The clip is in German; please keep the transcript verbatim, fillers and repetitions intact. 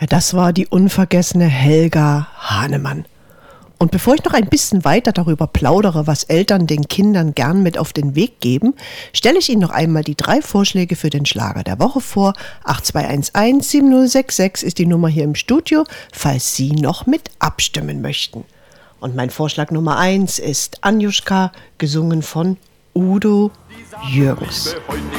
Ja, das war die unvergessene Helga Hahnemann. Und bevor ich noch ein bisschen weiter darüber plaudere, was Eltern den Kindern gern mit auf den Weg geben, stelle ich Ihnen noch einmal die drei Vorschläge für den Schlager der Woche vor. acht zwei eins eins sieben null sechs sechs ist die Nummer hier im Studio, falls Sie noch mit abstimmen möchten. Und mein Vorschlag Nummer eins ist Anjuschka, gesungen von Udo Jürgens.